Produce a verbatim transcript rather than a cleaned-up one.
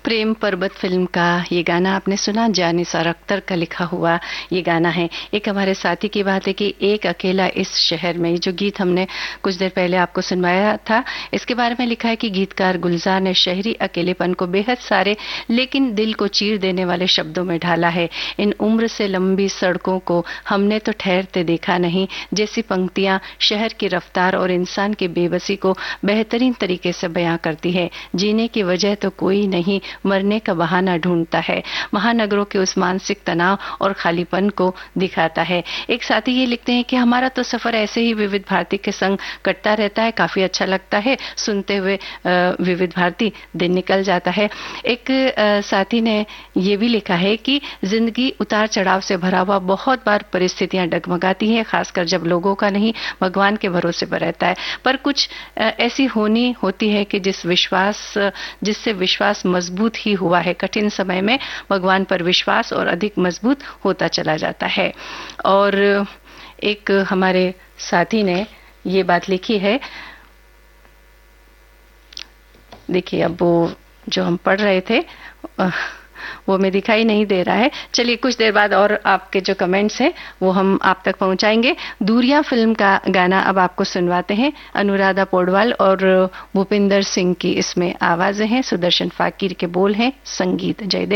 प्रेम पर्वत फिल्म का ये गाना आपने सुना, जानिसार अख्तर का लिखा हुआ ये गाना है। एक हमारे साथी की बात है कि एक अकेला इस शहर में, जो गीत हमने कुछ देर पहले आपको सुनवाया था, इसके बारे में लिखा है कि गीतकार गुलजार ने शहरी अकेलेपन को बेहद सारे लेकिन दिल को चीर देने वाले शब्दों में ढाला है। इन उम्र से लंबी सड़कों को हमने तो ठहरते देखा नहीं जैसी पंक्तियां शहर की रफ्तार और इंसान की बेबसी को बेहतरीन तरीके से बयां करती है। जीने की वजह तो कोई नहीं, मरने का बहाना ढूंढता है। महानगरों के उस मानसिक तनाव और खालीपन को दिखाता है। एक साथी ये लिखते हैं कि हमारा तो सफर ऐसे ही विविध भारती के संग कटता रहता है, काफी अच्छा लगता है सुनते हुए विविध भारती, दिन निकल जाता है। एक साथी ने ये भी लिखा है कि जिंदगी उतार चढ़ाव से भरा हुआ, बहुत बार परिस्थितियां डगमगाती हैं, खासकर जब लोगों का नहीं भगवान के भरोसे पर रहता है। पर कुछ ऐसी होनी होती है कि जिस विश्वास जिससे विश्वास मजबूत ही हुआ है, कठिन समय में भगवान पर विश्वास और अधिक मजबूत होता चला जाता है। और एक हमारे साथी ने ये बात लिखी है, देखिए अब वो जो हम पढ़ रहे थे वो में दिखाई नहीं दे रहा है। चलिए कुछ देर बाद और आपके जो कमेंट्स हैं वो हम आप तक पहुंचाएंगे। दूरिया फिल्म का गाना अब आपको सुनवाते हैं। अनुराधा पौडवाल और भूपिंदर सिंह की इसमें आवाजें हैं, सुदर्शन फाकिर के बोल हैं, संगीत जयदेव।